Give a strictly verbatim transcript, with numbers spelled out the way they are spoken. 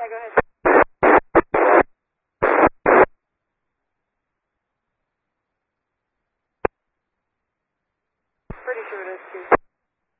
Yeah, go ahead. Pretty sure it is too.